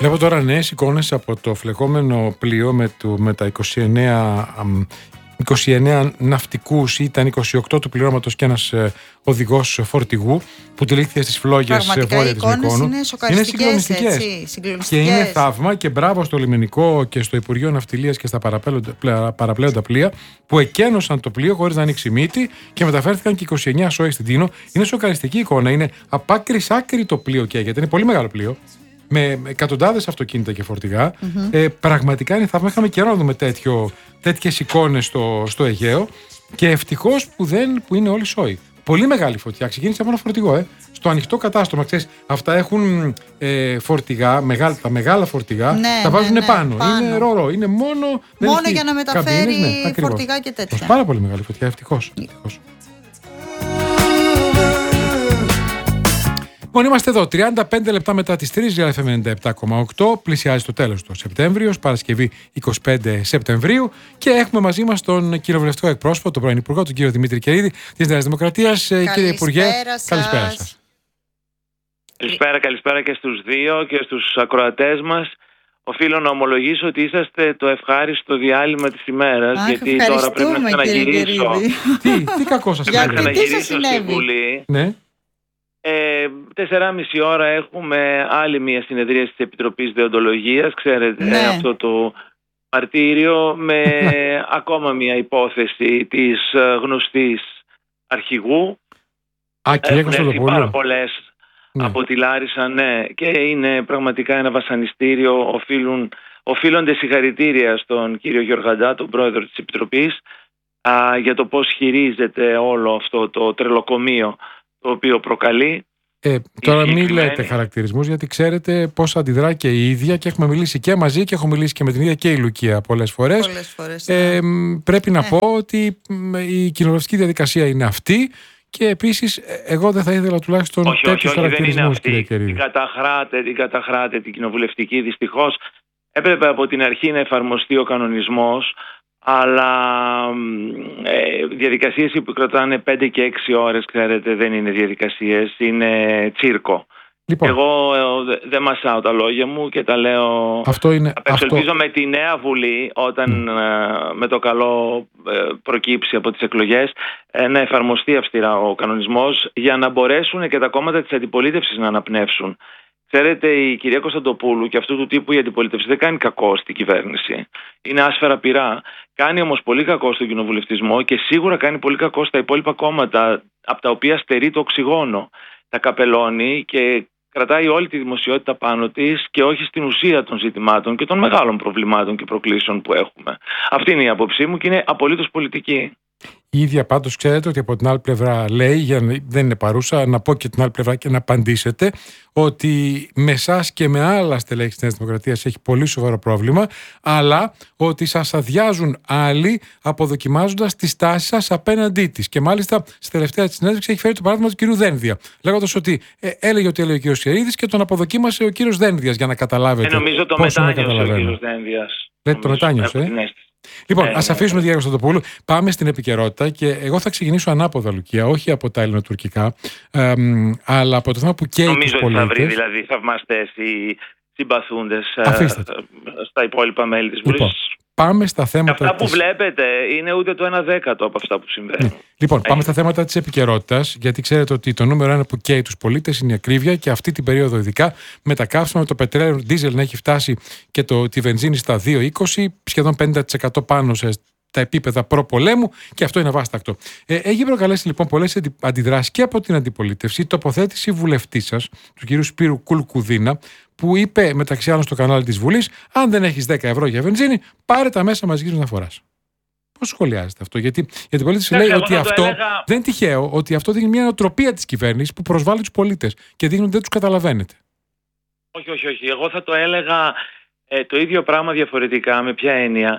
Βλέπω τώρα νέες εικόνες από το φλεγόμενο πλοίο με τα 29 ναυτικούς, ήταν 28 του πληρώματος και ένας οδηγός φορτηγού που τυλίχθηκε στις φλόγες βόρεια της Μυκόνου. Είναι συγκλονιστικές. Και είναι θαύμα και μπράβο στο λιμενικό και στο Υπουργείο Ναυτιλίας και στα παραπλέοντα πλοία που εκένωσαν το πλοίο χωρίς να ανοίξει μύτη και μεταφέρθηκαν και 29 σώοι στην Τίνο. Είναι σοκαριστική εικόνα. Είναι απ' άκρης άκρη το πλοίο καίγεται. Είναι πολύ μεγάλο πλοίο, με εκατοντάδες αυτοκίνητα και φορτηγά. Πραγματικά είναι θαύμα. Είχαμε καιρό να δούμε τέτοιες εικόνες στο Αιγαίο και ευτυχώς που είναι όλοι σώοι. Πολύ μεγάλη φωτιά. Ξεκίνησε από ένα φορτηγό, στο ανοιχτό κατάστρωμα. Ξέρεις, αυτά έχουν φορτηγά, τα μεγάλα φορτηγά, τα βάζουν πάνω. Είναι ρορό. Είναι μόνο για να μεταφέρει φορτηγά και τέτοια. Πάρα πολύ μεγάλη φωτιά, ευτυχώς. Λοιπόν, είμαστε εδώ 35 λεπτά μετά τις 3, Real FM 97,8. Πλησιάζει το τέλος του Σεπτέμβριος, Παρασκευή 25 Σεπτεμβρίου, και έχουμε μαζί μας τον κοινοβουλευτικό εκπρόσωπο, τον πρώην Υπουργό, τον κύριο Δημήτρη Κερίδη της Νέας Δημοκρατίας. Κύριε Υπουργέ, καλησπέρα σας. Καλησπέρα και στους δύο και στους ακροατές μας. Οφείλω να ομολογήσω ότι είσαστε το ευχάριστο διάλειμμα της ημέρας, γιατί τώρα πρέπει να ξαναγυρίσω. Τι κακό σας πρέπει να ξαναγυρίσω στη Βουλή. Ναι. 4,5 ώρα έχουμε άλλη μια συνεδρία της Επιτροπής Δεοντολογίας, ξέρετε, αυτό το μαρτύριο, με ακόμα μια υπόθεση της γνωστής αρχηγού. Έχουν έρθει πάρα πολλές από τη Λάρισα, και είναι πραγματικά ένα βασανιστήριο. Οφείλονται συγχαρητήρια στον κύριο Γιωργαντά, τον πρόεδρο της Επιτροπής, για το πώς χειρίζεται όλο αυτό το τρελοκομείο το οποίο προκαλεί. Τώρα μην λέτε χαρακτηρισμούς, γιατί ξέρετε πώς αντιδρά και η ίδια, και έχουμε μιλήσει και μαζί και έχω μιλήσει και με την ίδια και η Λουκία πολλές φορές. Πρέπει να πω ότι η κοινοβουλευτική διαδικασία είναι αυτή, και επίσης εγώ δεν θα ήθελα τουλάχιστον τέτοιους χαρακτηρισμούς, κύριε Κερίδη. Την καταχράτε την κοινοβουλευτική. Δυστυχώς έπρεπε από την αρχή να εφαρμοστεί ο κανονισμός, αλλά διαδικασίες που κρατάνε 5 και 6 ώρες, ξέρετε, δεν είναι διαδικασίες, είναι τσίρκο. Λοιπόν, εγώ δεν μασάω τα λόγια μου και τα λέω. Απεξελπίζω με τη νέα Βουλή, όταν με το καλό προκύψει από τις εκλογές, να εφαρμοστεί αυστηρά ο κανονισμός, για να μπορέσουν και τα κόμματα της αντιπολίτευσης να αναπνεύσουν. Ξέρετε, η κυρία Κωνσταντοπούλου και αυτού του τύπου η αντιπολίτευση δεν κάνει κακό στην κυβέρνηση. Είναι άσφαιρα πυρά. Κάνει όμως πολύ κακό στον κοινοβουλευτισμό, και σίγουρα κάνει πολύ κακό στα υπόλοιπα κόμματα, από τα οποία στερεί το οξυγόνο. Τα καπελώνει και κρατάει όλη τη δημοσιότητα πάνω της, και όχι στην ουσία των ζητημάτων και των μεγάλων προβλημάτων και προκλήσεων που έχουμε. Αυτή είναι η άποψή μου και είναι απολύτως πολιτική. Η ίδια πάντως ξέρετε ότι από την άλλη πλευρά λέει, για να δεν είναι παρούσα, να πω και την άλλη πλευρά και να απαντήσετε, ότι με εσάς και με άλλα στελέχη της Νέας Δημοκρατίας έχει πολύ σοβαρό πρόβλημα, αλλά ότι σας αδειάζουν άλλοι αποδοκιμάζοντας τη στάση σας απέναντί της. Και μάλιστα στη τελευταία της συνέντευξη έχει φέρει το παράδειγμα του κυρίου Δένδια, λέγοντας ότι έλεγε ότι έλεγε ο κύριος Κερίδης και τον αποδοκίμασε ο κύριος Δένδιας, για να καταλάβετε. Νομίζω το μετάνιωσε ο κύριος Δένδιας. Λέτε, το μετάνιωσε. Λοιπόν, ας αφήσουμε τη Γιάννη Κωνσταντοπούλου. Πάμε στην επικαιρότητα, και εγώ θα ξεκινήσω ανάποδα, Λουκία, όχι από τα ελληνοτουρκικά, αλλά από το θέμα που καίει τους πολίτες. Νομίζω ότι θα βρει δηλαδή θαυμαστές ή συμπαθούντες στα υπόλοιπα μέλη της Βουλής. Λοιπόν, πάμε στα θέματα. Αυτά που βλέπετε είναι ούτε το 1/10 από αυτά που συμβαίνουν. Λοιπόν, πάμε στα θέματα της επικαιρότητας, γιατί ξέρετε ότι το νούμερο 1 που καίει τους πολίτες είναι η ακρίβεια, και αυτή την περίοδο ειδικά, με τα καύσιμα, με το πετρέλαιο ντίζελ να έχει φτάσει και τη βενζίνη στα 2,20, σχεδόν 50% πάνω τα επίπεδα προπολέμου, και αυτό είναι αβάστακτο. Έχει προκαλέσει λοιπόν πολλές αντιδράσεις και από την αντιπολίτευση, τοποθέτηση βουλευτή σας, του κ. Σπύρου Κουλκουδίνα, που είπε μεταξύ άλλων στο κανάλι της Βουλής: αν δεν έχεις 10 ευρώ για βενζίνη, πάρε τα μέσα μαζικής μεταφοράς. Πώς σχολιάζεται αυτό? Γιατί η αντιπολίτευση λέει ότι αυτό δεν είναι τυχαίο, ότι αυτό δίνει μια νοοτροπία της κυβέρνησης που προσβάλλει τους πολίτες και δείχνει ότι δεν τους καταλαβαίνετε. Όχι. Εγώ θα το έλεγα το ίδιο πράγμα διαφορετικά. Με ποια έννοια?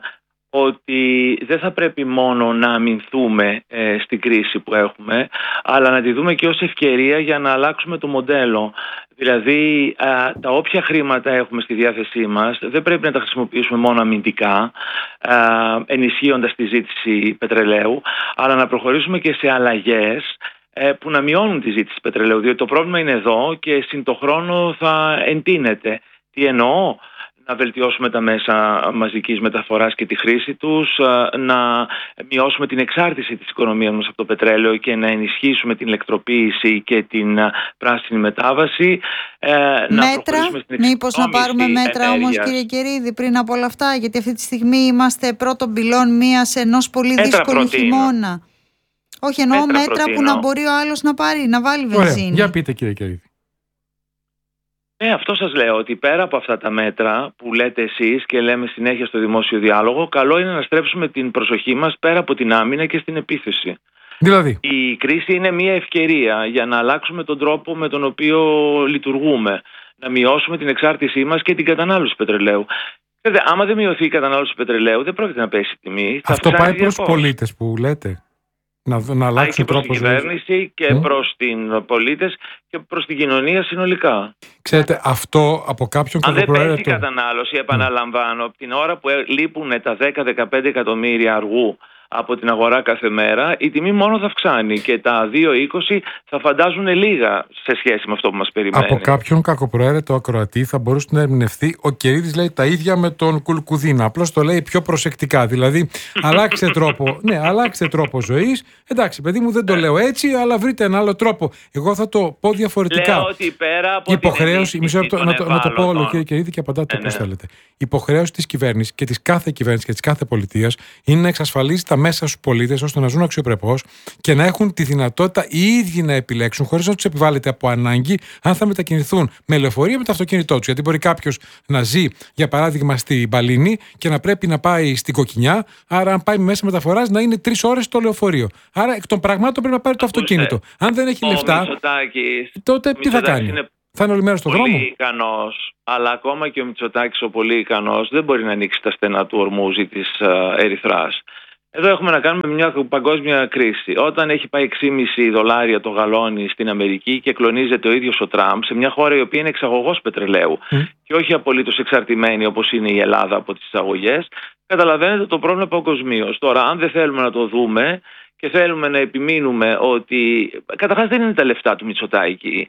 Ότι δεν θα πρέπει μόνο να αμυνθούμε στην κρίση που έχουμε, αλλά να τη δούμε και ως ευκαιρία για να αλλάξουμε το μοντέλο. Δηλαδή, τα όποια χρήματα έχουμε στη διάθεσή μας δεν πρέπει να τα χρησιμοποιήσουμε μόνο αμυντικά, ενισχύοντας τη ζήτηση πετρελαίου, αλλά να προχωρήσουμε και σε αλλαγές που να μειώνουν τη ζήτηση πετρελαίου, διότι το πρόβλημα είναι εδώ και συν το χρόνο θα εντείνεται. Τι εννοώ? Να βελτιώσουμε τα μέσα μαζικής μεταφοράς και τη χρήση τους, να μειώσουμε την εξάρτηση της οικονομίας μας από το πετρέλαιο και να ενισχύσουμε την ηλεκτροποίηση και την πράσινη μετάβαση. Μέτρα, μήπως να πάρουμε μέτρα όμως, κύριε Κερίδη, πριν από όλα αυτά, γιατί αυτή τη στιγμή είμαστε πρώτον πυλών ενός πολύ δύσκολου χειμώνα. Όχι, εννοώ μέτρα που να μπορεί ο άλλος να πάρει, να βάλει βενζίνη. Για πείτε, κύριε Κερίδη. Αυτό σας λέω, ότι πέρα από αυτά τα μέτρα που λέτε εσείς και λέμε συνέχεια στο δημόσιο διάλογο, καλό είναι να στρέψουμε την προσοχή μας πέρα από την άμυνα και στην επίθεση. Δηλαδή, η κρίση είναι μια ευκαιρία για να αλλάξουμε τον τρόπο με τον οποίο λειτουργούμε, να μειώσουμε την εξάρτησή μας και την κατανάλωση πετρελαίου. Άμα δεν μειωθεί η κατανάλωση πετρελαίου, δεν πρόκειται να πέσει η τιμή. Αυτό πάει προς τους πολίτες που λέτε. Να αλλάξουν τρόπο προς την κυβέρνηση και προς την πολίτες και προς την κοινωνία συνολικά. Ξέρετε, αυτό από κάποιον αν δεν πέσει η κατανάλωση, επαναλαμβάνω, από την ώρα που λείπουν τα 10-15 εκατομμύρια αργού από την αγορά κάθε μέρα, η τιμή μόνο θα αυξάνει και τα 2,20 θα φαντάζουν λίγα σε σχέση με αυτό που μας περιμένει. Από κάποιον κακοπροαίρετο ακροατή θα μπορούσε να ερμηνευτεί, ο Κερίδης λέει τα ίδια με τον Κουλκουδίνα, απλώς το λέει πιο προσεκτικά. Δηλαδή, αλλάξτε τρόπο, αλλάξτε τρόπο ζωής. Εντάξει, παιδί μου, δεν το λέω έτσι, αλλά βρείτε ένα άλλο τρόπο. Εγώ θα το πω διαφορετικά. Λέω ότι πέρα από υποχρέωση, να το πω όλο, κύριε Κερίδη, και απαντάτε πώς θέλετε. Η υποχρέωση της κυβέρνησης και της κάθε κυβέρνησης και της κάθε πολιτείας είναι να εξασφαλίσει τα μέσα στους πολίτες ώστε να ζουν αξιοπρεπώς και να έχουν τη δυνατότητα οι ίδιοι να επιλέξουν, χωρίς να τους επιβάλλεται από ανάγκη, αν θα μετακινηθούν με λεωφορείο ή με το αυτοκίνητό τους. Γιατί μπορεί κάποιος να ζει, για παράδειγμα, στην Παλίνη και να πρέπει να πάει στην Κοκκινιά, άρα αν πάει με μέσα μεταφοράς να είναι 3 ώρες στο λεωφορείο. Άρα εκ των πραγμάτων πρέπει να πάρει το αυτοκίνητο. Αν δεν έχει λεφτά, τότε τι θα κάνει? Θα είναι όλη μέρα στον δρόμο. Πολύ ικανός, αλλά ακόμα και ο Μητσοτάκης ο πολύ ικανός δεν μπορεί να ανοίξει τα στενά του ορμούζη της Ερυθράς. Εδώ έχουμε να κάνουμε μια παγκόσμια κρίση. Όταν έχει πάει $6,5 το γαλόνι στην Αμερική και κλονίζεται ο ίδιος ο Τραμπ σε μια χώρα η οποία είναι εξαγωγός πετρελαίου και όχι απολύτως εξαρτημένη όπως είναι η Ελλάδα από τις εισαγωγές, καταλαβαίνετε το πρόβλημα παγκοσμίως. Τώρα, αν δεν θέλουμε να το δούμε και θέλουμε να επιμείνουμε ότι καταρχάς δεν είναι τα λεφτά του Μητσοτάκη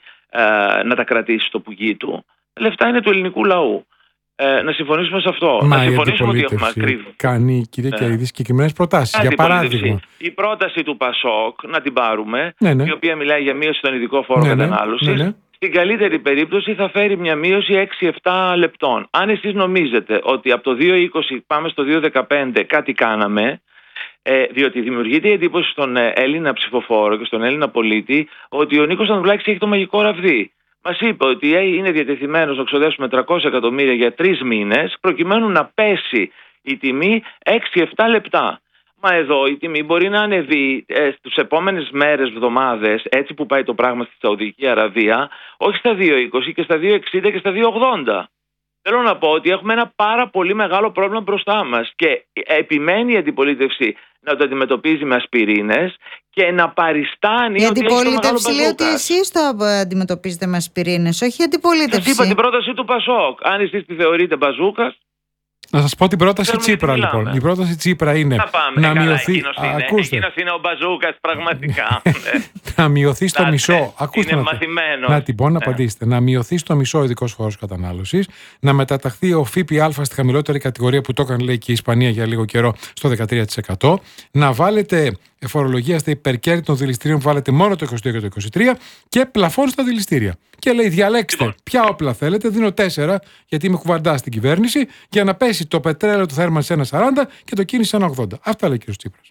να τα κρατήσει στο πουγγί του, τα λεφτά είναι του ελληνικού λαού. Να συμφωνήσουμε σε αυτό. Μα να συμφωνήσουμε ότι έχουμε ακρίβει. Κάνει, κύριε Κερίδη, συγκεκριμένες προτάσεις. Για παράδειγμα, η πρόταση του Πασόκ, να την πάρουμε, η οποία μιλάει για μείωση των ειδικών φόρων κατανάλωσης, στην καλύτερη περίπτωση θα φέρει μια μείωση 6-7 λεπτών. Αν εσείς νομίζετε ότι από το 2,20 πάμε στο 2,15 κάτι κάναμε, διότι δημιουργείται η εντύπωση στον Έλληνα ψηφοφόρο και στον Έλληνα πολίτη ότι ο Νίκος Ανδρουλάκης έχει το μαγικό ραβδί. Μας είπε ότι είναι διατεθειμένος να ξοδέψουμε 300 εκατομμύρια για 3 μήνες προκειμένου να πέσει η τιμή 6-7 λεπτά. Μα εδώ η τιμή μπορεί να ανεβεί στις επόμενες μέρες, εβδομάδες, έτσι που πάει το πράγμα στη Σαουδική Αραβία, όχι στα 2,20 και στα 2,60 και στα 2,80. Θέλω να πω ότι έχουμε ένα πάρα πολύ μεγάλο πρόβλημα μπροστά μας και επιμένει η αντιπολίτευση να το αντιμετωπίζει με ασπιρίνες και να παριστάνει η ότι έχει το μεγάλο μπαζούκα. Η αντιπολίτευση λέει ότι εσείς το αντιμετωπίζετε με ασπιρίνες, όχι η αντιπολίτευση. Σας είπα την πρόταση του Πασόκ. Αν εσείς τη θεωρείτε μπαζούκας. Να σας πω την πρόταση Τσίπρα, λοιπόν. Η πρόταση Τσίπρα είναι να μειωθεί. Ακούστε. Εκείνος είναι ο μπαζούκας, πραγματικά. Να μειωθεί στο μισό. Ακούστε. Είναι μαθημένος. Να την πω να απαντήσετε. Να μειωθεί στο μισό ο ειδικός φόρος κατανάλωσης. Να μεταταχθεί ο ΦΠΑ στη χαμηλότερη κατηγορία που το έκανε, λέει, και η Ισπανία για λίγο καιρό, στο 13%. Να βάλετε φορολογία στα υπερκέρδη των δηληστηρίων, βάλετε μόνο το 22 και το 23 και πλαφόν στα δηληστήρια. Και λέει, διαλέξτε ποια όπλα θέλετε. Δίνω 4, γιατί είμαι κουβαντά στην κυβέρνηση, για να πέσει το πετρέλαιο του θέρμανση σε 1,40 και το κίνηση σε 1,80. Αυτά λέει ο κ. Τσίπρας.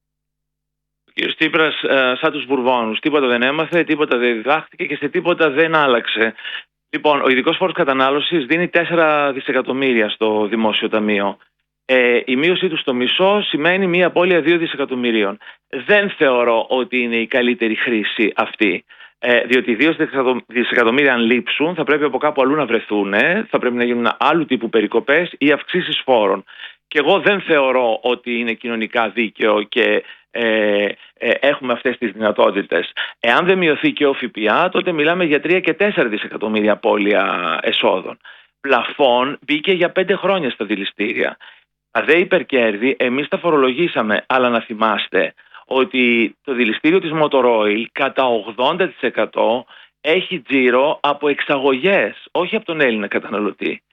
Ο κ. Τσίπρας, σαν τους Μπουρβόνους, τίποτα δεν έμαθε, τίποτα δεν διδάχτηκε και σε τίποτα δεν άλλαξε. Λοιπόν, ο ειδικός φόρος κατανάλωσης δίνει 4 δισεκατομμύρια στο δημόσιο ταμείο. Η μείωσή του στο μισό σημαίνει μια απώλεια 2 δισεκατομμυρίων. Δεν θεωρώ ότι είναι η καλύτερη χρήση αυτή. Διότι 2 δισεκατομμύρια αν λείψουν θα πρέπει από κάπου αλλού να βρεθούν, θα πρέπει να γίνουν άλλου τύπου περικοπές ή αυξήσεις φόρων. Και εγώ δεν θεωρώ ότι είναι κοινωνικά δίκαιο και έχουμε αυτές τις δυνατότητες. Εάν δεν μειωθεί και ο ΦΠΑ, τότε μιλάμε για 3 και 4 δισεκατομμύρια απώλεια εσόδων. Πλαφόν μπήκε για 5 χρόνια στα δηληστήρια. Τα δε υπερκέρδη εμείς τα φορολογήσαμε, αλλά να θυμάστε ότι το δηληστήριο της Motor Oil κατά 80% έχει τζίρο από εξαγωγές, όχι από τον Έλληνα καταναλωτή.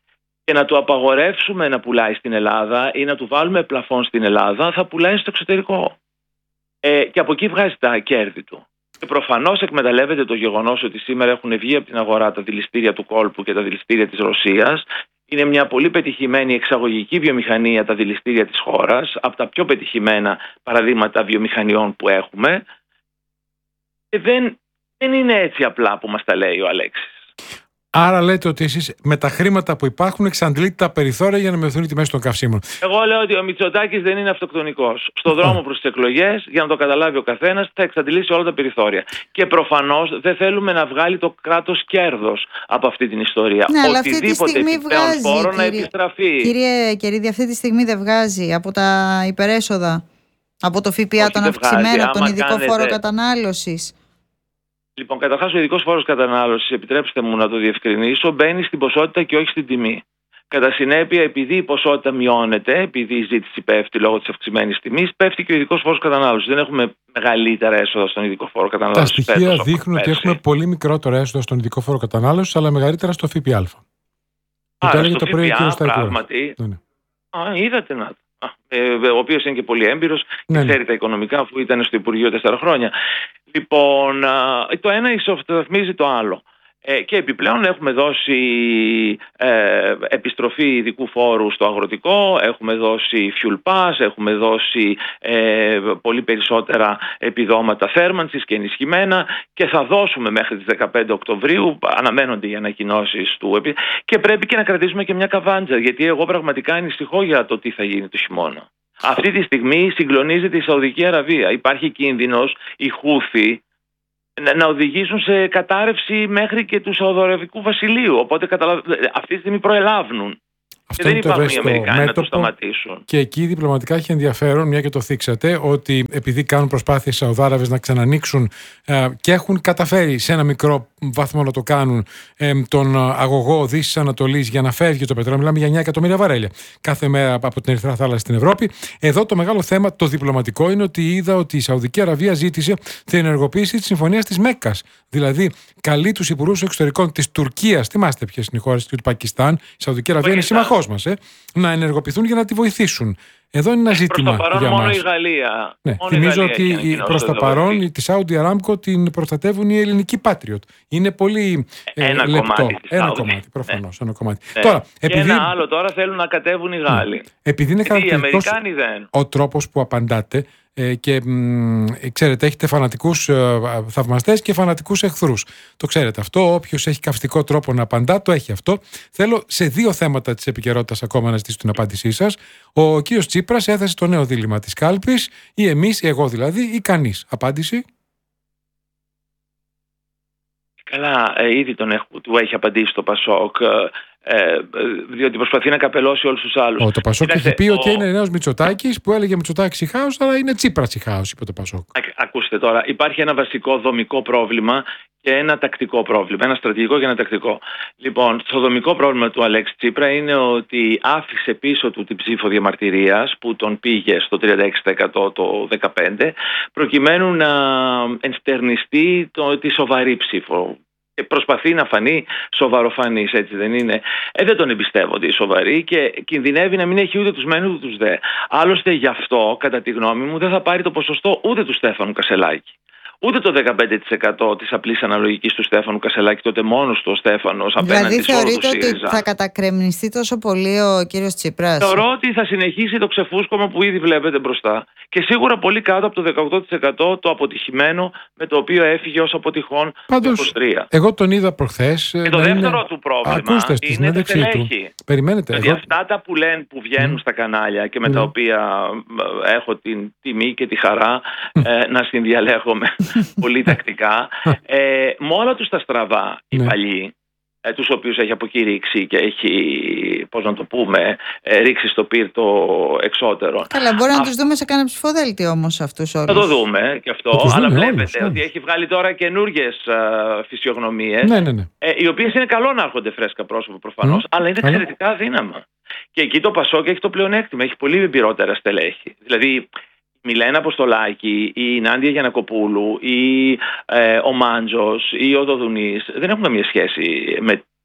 και να του απαγορεύσουμε να πουλάει στην Ελλάδα ή να του βάλουμε πλαφόν στην Ελλάδα, θα πουλάει στο εξωτερικό. Και από εκεί βγάζει τα κέρδη του. Και προφανώς εκμεταλλεύεται το γεγονός ότι σήμερα έχουν βγει από την αγορά τα δηληστήρια του κόλπου και τα δηληστήρια της Ρωσίας. Είναι μια πολύ πετυχημένη εξαγωγική βιομηχανία τα δηληστήρια της χώρας, από τα πιο πετυχημένα παραδείγματα βιομηχανιών που έχουμε. Και δεν είναι έτσι απλά που μας τα λέει ο Αλέξης. Άρα λέτε ότι εσείς με τα χρήματα που υπάρχουν εξαντλείτε τα περιθώρια για να μειωθούν οι τιμές των καυσίμων. Εγώ λέω ότι ο Μητσοτάκης δεν είναι αυτοκτονικός. Στον δρόμο προς τις εκλογές, για να το καταλάβει ο καθένας, θα εξαντλήσει όλα τα περιθώρια. Και προφανώς δεν θέλουμε να βγάλει το κράτος κέρδος από αυτή την ιστορία. Ναι, αλλά αυτή τη στιγμή βγάζει, φόρο να επιστραφεί. Κύριε Κερίδη, αυτή τη στιγμή δεν βγάζει από τα υπερέσοδα, από το ΦΠΑ τον αυξημένο, από τον ειδικό φόρο κατανάλωσης. Λοιπόν, καταρχάς ο ειδικός φόρος κατανάλωσης, επιτρέψτε μου να το διευκρινίσω, μπαίνει στην ποσότητα και όχι στην τιμή. Κατά συνέπεια, επειδή η ποσότητα μειώνεται, επειδή η ζήτηση πέφτει λόγω της αυξημένης τιμής, πέφτει και ο ειδικός φόρος κατανάλωσης. Δεν έχουμε μεγαλύτερα έσοδα στον ειδικό φόρο κατανάλωσης. Τα στοιχεία δείχνουν ότι έχουμε πολύ μικρότερα έσοδα στον ειδικό φόρο κατανάλωσης, αλλά μεγαλύτερα στο ΦΠΑ. Άρα, στο ΦΠΑ, πράγματι. Είδατε να. Ο οποίος είναι και πολύ έμπειρος και ξέρει τα οικονομικά, αφού ήταν στο Υπουργείο 4 χρόνια. Λοιπόν, το ένα ισοβαθμίζει το άλλο. Και επιπλέον έχουμε δώσει επιστροφή ειδικού φόρου στο αγροτικό, έχουμε δώσει fuel pass, έχουμε δώσει πολύ περισσότερα επιδόματα θέρμανσης και ενισχυμένα και θα δώσουμε μέχρι τις 15 Οκτωβρίου, αναμένονται οι ανακοινώσεις του, και πρέπει και να κρατήσουμε και μια καβάντζα, γιατί εγώ πραγματικά ανησυχώ για το τι θα γίνει το χειμώνα. Αυτή τη στιγμή συγκλονίζεται η Σαουδική Αραβία. Υπάρχει κίνδυνος οι Χούθοι να οδηγήσουν σε κατάρρευση μέχρι και του Σαουδαραβικού Βασιλείου. Οπότε αυτή τη στιγμή προελάβουν. Αυτό και δεν υπάρχουν οι Αμερικάνοι να το σταματήσουν. Και εκεί διπλωματικά έχει ενδιαφέρον, μια και το θίξατε, ότι επειδή κάνουν προσπάθειες οι Σαουδάραβες να ξανανοίξουν και έχουν καταφέρει σε ένα μικρό βαθμό να το κάνουν τον αγωγό Δύσης Ανατολής για να φεύγει το πετρέλαιο, μιλάμε για 9 εκατομμύρια βαρέλια κάθε μέρα από την Ερυθρά Θάλασσα στην Ευρώπη. Εδώ το μεγάλο θέμα, το διπλωματικό, είναι ότι είδα ότι η Σαουδική Αραβία ζήτησε την ενεργοποίηση της συμφωνίας της Μέκκας. Δηλαδή, καλεί τους υπουργούς εξωτερικών της Τουρκίας, θυμάστε ποιες είναι οι χώρες, και του Πακιστάν, η Σαουδική Αραβία είναι σύμμαχός μας, να ενεργοποιηθούν για να τη βοηθήσουν. Εδώ είναι ένα ζήτημα προς το παρόν για μόνο μας. η Γαλλία. Ναι, θυμίζω ότι προς το παρόν τη Saudi Aramco την προστατεύουν οι ελληνικοί Patriot. Είναι πολύ λεπτό. Ένα κομμάτι, προφανώς. Ένα κομμάτι. Ναι. Τώρα, επειδή... Και ένα άλλο τώρα θέλουν να κατέβουν οι Γάλλοι. Επειδή είναι χαρακτηριστικός ο τρόπος που απαντάτε, και ξέρετε, έχετε φανατικούς θαυμαστές και φανατικούς εχθρούς. Το ξέρετε αυτό. Όποιος έχει καυστικό τρόπο να απαντά, το έχει αυτό. Θέλω σε 2 θέματα της επικαιρότητας ακόμα να ζητήσω την απάντησή σας. Ο κύριος Τσίπρας έθεσε το νέο δίλημμα της κάλπης, ή εμείς, εγώ δηλαδή, ή κανείς. Απάντηση. Καλά, ήδη του έχει απαντήσει το Πασόκ, διότι προσπαθεί να καπελώσει όλους τους άλλους. Το Πασόκ έχει πει ότι είναι νέος Μητσοτάκης, που έλεγε Μητσοτάκης η χάος, αλλά είναι Τσίπρας η χάος, είπε το Πασόκ. Ακούστε τώρα, υπάρχει ένα βασικό δομικό πρόβλημα και ένα τακτικό πρόβλημα, ένα στρατηγικό και ένα τακτικό. Λοιπόν, το δομικό πρόβλημα του Αλέξη Τσίπρα είναι ότι άφησε πίσω του την ψήφο διαμαρτυρίας που τον πήγε στο 36% το 2015, προκειμένου να ενστερνιστεί τη σοβαρή ψήφο. Προσπαθεί να φανεί σοβαροφανής, έτσι δεν είναι? Δεν τον εμπιστεύονται οι σοβαροί και κινδυνεύει να μην έχει ούτε τους μεν ούτε τους δε. Άλλωστε γι' αυτό, κατά τη γνώμη μου, δεν θα πάρει το ποσοστό ούτε του Στέφανου Κασελάκη, ούτε το 15% της απλής αναλογικής του Στέφανου Κασελάκη, τότε μόνος του ο Στέφανος απέναντι σε όλο το ΣΥΡΙΖΑ. Δηλαδή θεωρείτε ότι θα κατακρεμνιστεί τόσο πολύ ο κύριος Τσίπρας? Θεωρώ ότι θα συνεχίσει το ξεφούσκωμα που ήδη βλέπετε μπροστά και σίγουρα πολύ κάτω από το 18% το αποτυχημένο με το οποίο έφυγε ως αποτυχόν το 23. Εγώ τον είδα προχθές. Και το δεύτερο του πρόβλημα είναι το στελέχη. Περιμένετε. Δηλαδή αυτά τα που λένε, που βγαίνουν στα κανάλια και με τα οποία έχω την τιμή και τη χαρά να συνδιαλέγομαι πολύ τακτικά, με όλα τους τα στραβά οι παλιοί, τους οποίους έχει αποκηρύξει και έχει, πώς να το πούμε, ρίξει στο πυρ το εξώτερο. Καλά, μπορεί να τους δούμε σε κάνα ψηφοδέλτιο όμως αυτούς όλους. Θα το δούμε και αυτό, αλλά βλέπετε ότι έχει βγάλει τώρα καινούργιες φυσιογνωμίες, οι οποίες είναι καλό να έρχονται φρέσκα πρόσωπα προφανώς, αλλά είναι εξαιρετικά αδύναμα. Και εκεί το Πασόκ έχει το πλεονέκτημα, έχει πολύ εμπειρότερα στελέχη. Δηλαδή, Μιλένα Αποστολάκη ή η Νάντια Γιαννακοπούλου ή ο Μάντζος ή ο Δοδουνής δεν έχουν καμία σχέση με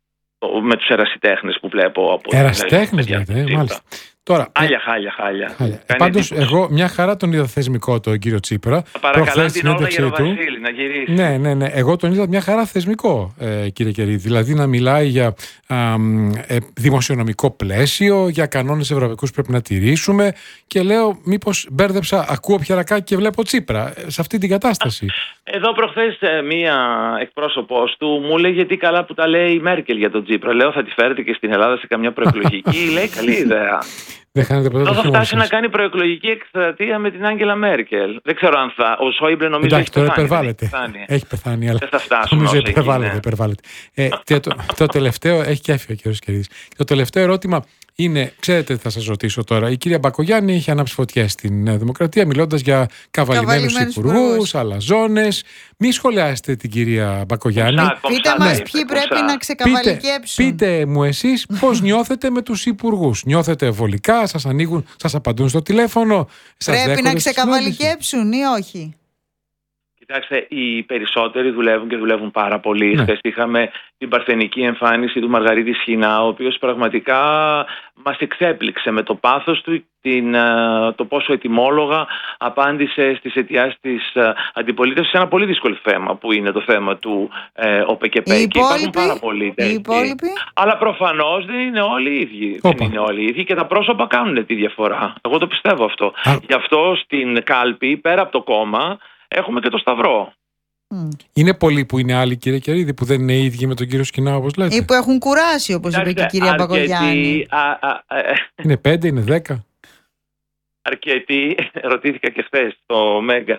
με τους ερασιτέχνες που βλέπω από ερασιτέχνες λέτε, μάλιστα. Τώρα, χάλια. Πάντως εγώ μια χαρά τον είδα θεσμικό τον κύριο Τσίπρα. Παρακαλώ την Όλγα Γεροβασίλη να γυρίσει. Ναι. Εγώ τον είδα μια χαρά θεσμικό, κύριε Κερίδη. Δηλαδή να μιλάει για δημοσιονομικό πλαίσιο, για κανόνες ευρωπαϊκούς που πρέπει να τηρήσουμε. Και λέω, μήπως μπέρδεψα, ακούω Πιερακάκη και βλέπω Τσίπρα σε αυτή την κατάσταση. Εδώ προχθές μία εκπρόσωπος του μου έλεγε τι καλά που τα λέει η Μέρκελ για τον Τσίπρα. Λέω, θα τη φέρετε και στην Ελλάδα σε καμιά προεκλογική. Λέει, καλή ιδέα. Εδώ θα φτάσει να κάνει προεκλογική εκστρατεία με την Άγγελα Μέρκελ. Δεν ξέρω αν θα. Ο Σόιμπλε νομίζω έχει πεθάνει. Έχει πεθάνει, αλλά δεν θα φτάσουν. Νομίζω υπερβάλλεται. Το τελευταίο, έχει και έφυγε ο κύριος Κερίδης. Το τελευταίο ερώτημα είναι, ξέρετε, θα σας ρωτήσω τώρα. Η κυρία Μπακογιάννη είχε ανάψει φωτιές στην Νέα Δημοκρατία, μιλώντας για καβαλημένους υπουργούς, αλαζόνες. Μη σχολιάσετε την κυρία Μπακογιάννη. Πείτε μας ποιοι πρέπει να ξεκαβαλικέψουν. Πείτε μου εσείς πώς νιώθετε με τους υπουργούς. Νιώθετε βολικά, σας ανοίγουν, σας απαντούν στο τηλέφωνο. Πρέπει να ξεκαβαλικέψουν ή όχι? Κοιτάξτε, οι περισσότεροι δουλεύουν και δουλεύουν πάρα πολύ. Χθες είχαμε την παρθενική εμφάνιση του Μαργαρίτη Σχοινά, ο οποίος πραγματικά μας εξέπληξε με το πάθος του, το πόσο ετοιμόλογα απάντησε στις αιτιάσεις της αντιπολίτευσης σε ένα πολύ δύσκολο θέμα που είναι το θέμα του ΟΠΚΠ. Και υπάρχουν πάρα πολλοί τέτοιοι. Αλλά προφανώς δεν είναι όλοι οι ίδιοι. Δεν είναι όλοι οι ίδιοι και τα πρόσωπα κάνουν τη διαφορά. Εγώ το πιστεύω αυτό. Γι' αυτό στην κάλπη, πέρα από το κόμμα, έχουμε και το Σταυρό. Είναι πολλοί που είναι άλλοι, κύριε Κερίδη, που δεν είναι ίδιοι με τον κύριο Σχοινά, όπως λέτε. Ή που έχουν κουράσει, όπως είπε και η κυρία Μπακογιάννη. Είναι 5, είναι 10. Αρκετοί, ρωτήθηκα και χθες στο Μέγκα,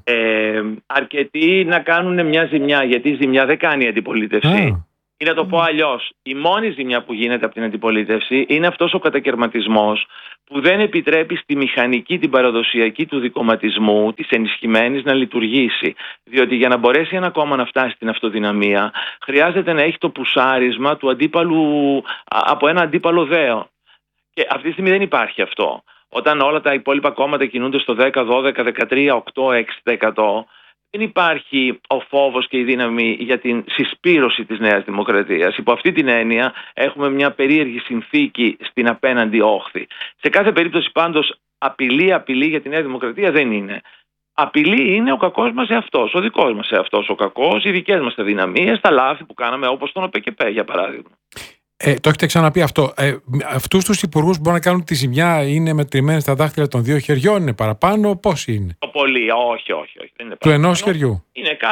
αρκετοί να κάνουν μια ζημιά, γιατί η ζημιά δεν κάνει η αντιπολίτευση. Ή να το πω αλλιώς, η μόνη ζημιά που γίνεται από την αντιπολίτευση είναι αυτός ο κατακερματισμός που δεν επιτρέπει στη μηχανική, την παραδοσιακή του δικομματισμού, της ενισχυμένης, να λειτουργήσει. Διότι για να μπορέσει ένα κόμμα να φτάσει στην αυτοδυναμία, χρειάζεται να έχει το πουσάρισμα του αντίπαλου, από ένα αντίπαλο δέο. Και αυτή τη στιγμή δεν υπάρχει αυτό. Όταν όλα τα υπόλοιπα κόμματα κινούνται στο 10, 12, 13, 8, 6%, δεν υπάρχει ο φόβος και η δύναμη για την συσπήρωση της Νέας Δημοκρατίας. Υπό αυτή την έννοια έχουμε μια περίεργη συνθήκη στην απέναντι όχθη. Σε κάθε περίπτωση πάντως απειλή για τη Νέα Δημοκρατία δεν είναι. Απειλή είναι ο κακός μας εαυτός, ο δικός μας εαυτός ο κακός, οι δικές μας αδυναμίες, τα λάθη που κάναμε όπως τον ΟΠΚΠ για παράδειγμα. Το έχετε ξαναπεί αυτό. Αυτούς τους υπουργούς που μπορούν να κάνουν τη ζημιά είναι μετρημένοι στα δάχτυλα των 2 χεριών, είναι παραπάνω, πώς είναι? Το πολύ, όχι. Δεν είναι του ενός χεριού.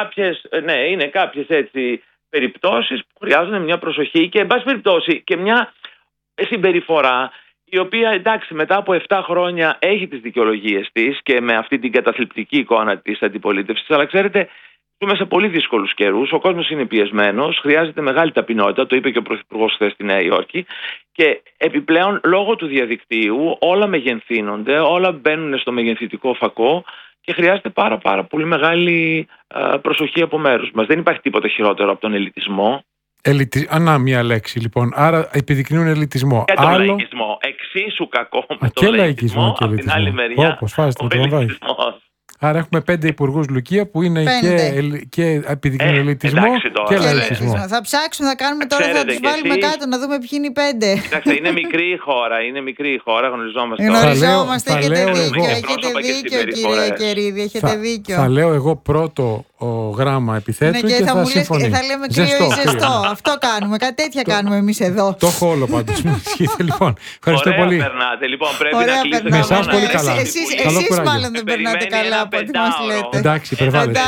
Είναι κάποιες έτσι περιπτώσεις που χρειάζονται μια προσοχή και εν πάση περιπτώσει και μια συμπεριφορά η οποία, εντάξει, μετά από 7 χρόνια έχει τις δικαιολογίες της και με αυτή την καταθλιπτική εικόνα της αντιπολίτευσης, αλλά ξέρετε, ζούμε σε πολύ δύσκολους καιρούς, ο κόσμος είναι πιεσμένος, χρειάζεται μεγάλη ταπεινότητα, το είπε και ο Πρωθυπουργός χθες στη Νέα Υόρκη, και επιπλέον λόγω του διαδικτύου όλα μεγενθύνονται, όλα μπαίνουν στο μεγενθητικό φακό και χρειάζεται πάρα πολύ μεγάλη προσοχή από μέρους μας. Δεν υπάρχει τίποτα χειρότερο από τον ελιτισμό. Ανά μία λέξη λοιπόν, άρα επιδεικνύουν ελιτισμό. Και τον λαϊκισμό, εξίσου κακό με τον λαϊκισμό, από την άλλη μεριά ο ελιτισμός. Άρα έχουμε 5 υπουργούς Λουκία που είναι και επιδεικνύουν ελιτισμό και λαϊκισμό. Θα ψάξουμε, θα κάνουμε τώρα, θα τους βάλουμε κάτω να δούμε ποιοι είναι οι 5. Κοιτάξτε, είναι μικρή η χώρα, γνωριζόμαστε. Έχετε δίκιο κύριε Κερίδη, έχετε δίκιο. Θα λέω εγώ πρώτο γράμμα επιθέτου και θα συμφωνήσω. Θα λέμε κρύο ή ζεστό. Αυτό κάνουμε, κάτι τέτοια κάνουμε εμείς εδώ. Το έχω όλο πάντως. Λοιπόν, ευχαριστώ πολύ. Ωραία περνάτε, λοιπόν πρέπει να κλείσετε. Με εσάς πολύ καλά. Εσείς μάλλον δεν περνάτε καλά από ό,τι μας λέτε. Εντάξει, υπερβάλλετε.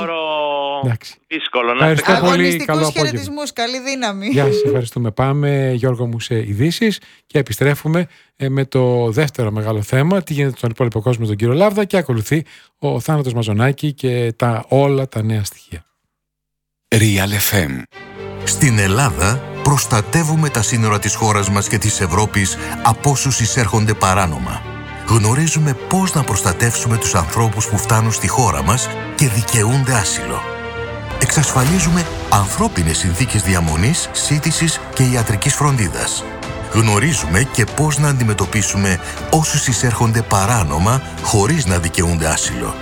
Δύσκολο να είστε. Αγωνιστικούς χαιρετισμούς, καλή δύναμη. Γεια σας, ευχαριστούμε. Πάμε, Γιώργο μου, σε ειδήσεις και επιστρέφουμε με το δεύτερο μεγάλο θέμα, τι γίνεται στον υπόλοιπο κόσμο με τον κύριο Λάβδα, και ακολουθεί ο Θάνατος Μαζονάκη και όλα τα νέα στοιχεία. Real FM. Στην Ελλάδα προστατεύουμε τα σύνορα της χώρας μας και της Ευρώπης από όσους εισέρχονται παράνομα. Γνωρίζουμε πώς να προστατεύσουμε τους ανθρώπους που φτάνουν στη χώρα μας και δικαιούνται άσυλο. Εξασφαλίζουμε ανθρώπινες συνθήκες διαμονής, σύντησης και ιατρικής φροντίδας. Γνωρίζουμε και πώς να αντιμετωπίσουμε όσους εισέρχονται παράνομα χωρίς να δικαιούνται άσυλο.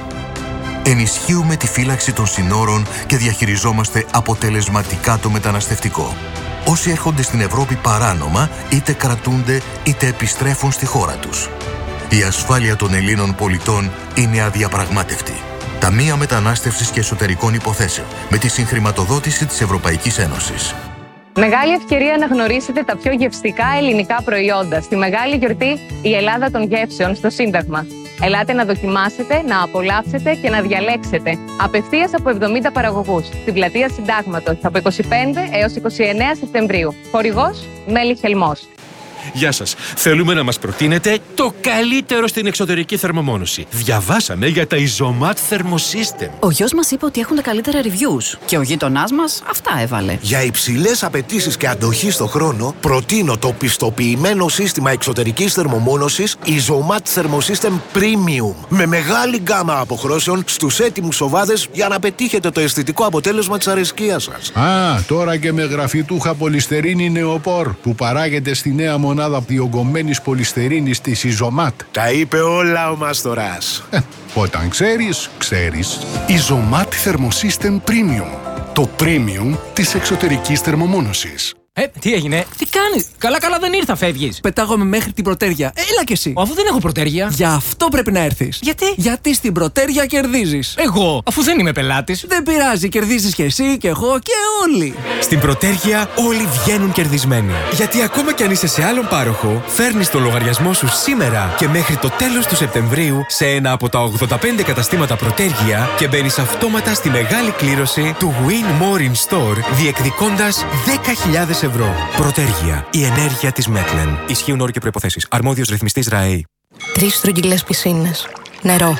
Ενισχύουμε τη φύλαξη των συνόρων και διαχειριζόμαστε αποτελεσματικά το μεταναστευτικό. όσοι έρχονται στην Ευρώπη παράνομα, είτε κρατούνται είτε επιστρέφουν στη χώρα τους. Η ασφάλεια των Ελλήνων πολιτών είναι αδιαπραγμάτευτη. Ταμεία Μετανάστευσης και Εσωτερικών Υποθέσεων, με τη συγχρηματοδότηση της Ευρωπαϊκής Ένωσης. Μεγάλη ευκαιρία να γνωρίσετε τα πιο γευστικά ελληνικά προϊόντα στη μεγάλη γιορτή «Η Ελλάδα των Γεύσεων» στο Σύνταγμα. Ελάτε να δοκιμάσετε, να απολαύσετε και να διαλέξετε απευθείας από 70 παραγωγούς στην πλατεία Συντάγματος από 25 έως 29 Σεπτεμβρίου. Χορηγός Μέλι Χελμός. Γεια σας. Θέλουμε να μας προτείνετε το καλύτερο στην εξωτερική θερμομόνωση. Διαβάσαμε για τα Isomat Thermosystem. Ο γιος μας είπε ότι έχουν τα καλύτερα reviews και ο γείτονάς μας αυτά έβαλε. Για υψηλές απαιτήσεις και αντοχή στο χρόνο, προτείνω το πιστοποιημένο σύστημα εξωτερικής θερμομόνωσης Isomat Thermosystem Premium. Με μεγάλη γκάμα αποχρώσεων στους έτοιμους οβάδες για να πετύχετε το αισθητικό αποτέλεσμα της αρεσκίας σας. Τώρα και με γραφιτούχα πολυστερίνη νεοπόρ που παράγεται στη νέα μονάδα διογκωμένης πολυστερίνης της Isomat. Τα είπε όλα ο Μάστορας. Όταν ξέρεις, ξέρεις. Isomat Thermosystem Premium. Το premium της εξωτερικής θερμομόνωσης. Τι έγινε, τι κάνεις? Καλά δεν ήρθα, φεύγεις. Πετάγομαι μέχρι την Πρωτέρια. Έλα κι εσύ. Αφού δεν έχω Πρωτέρια. Γι' αυτό πρέπει να έρθεις. Γιατί στην Πρωτέρια κερδίζεις. Εγώ, αφού δεν είμαι πελάτης. Δεν πειράζει, κερδίζεις κι εσύ και εγώ και όλοι. Στην Πρωτέρια όλοι βγαίνουν κερδισμένοι. Γιατί ακόμα κι αν είσαι σε άλλον πάροχο, φέρνεις το λογαριασμό σου σήμερα και μέχρι το τέλος του Σεπτεμβρίου σε ένα από τα 85 καταστήματα Πρωτέρια και μπαίνεις αυτόματα στη μεγάλη κλήρωση του Win More in Store, διεκδικώντας 10.000 ευρώ. Πρωτέργεια. Η ενέργεια της Μέτλεν. Ισχύουν όροι και προϋποθέσεις. Αρμόδιος ρυθμιστής ΡΑΕΗ. 3 στρογγυλές πισίνες. Νερό.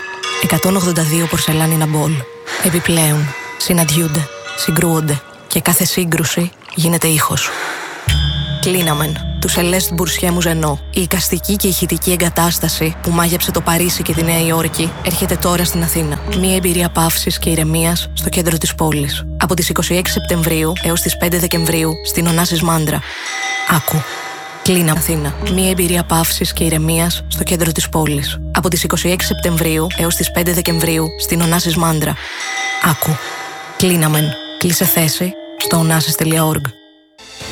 182 πορσελάνινα μπολ. Επιπλέον, συναντιούνται, συγκρούονται και κάθε σύγκρουση γίνεται ήχος. Κλίναμεν. Του Σελέστ Μπουρσιέ Μουζενό. Η εικαστική και ηχητική εγκατάσταση που μάγεψε το Παρίσι και τη Νέα Υόρκη έρχεται τώρα στην Αθήνα. Μια εμπειρία παύσης και ηρεμίας στο κέντρο της πόλης. Από τις 26 Σεπτεμβρίου έως τις 5 Δεκεμβρίου στην Ωνάσης Μάντρα. Άκου. Κλίνα Αθήνα. Μια εμπειρία παύσης και ηρεμίας στο κέντρο της πόλης. Από τις 26 Σεπτεμβρίου έως τις 5 Δεκεμβρίου στην Ωνάσης Μάντρα. Άκου. Κλίναμεν. Κλείσε θέση στο onassis.org.